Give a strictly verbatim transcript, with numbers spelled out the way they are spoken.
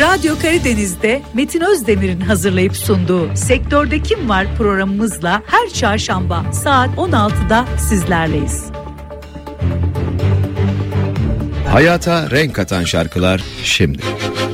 Radyo Karadeniz'de Metin Özdemir'in hazırlayıp sunduğu Sektörde Kim Var programımızla her çarşamba saat on altıda sizlerleyiz. Hayata renk katan şarkılar şimdi.